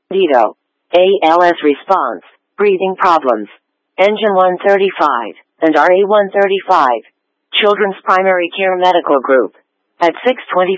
Dito. ALS response. Breathing problems. Engine 135 and RA 135. Children's Primary Care Medical Group. At 6:25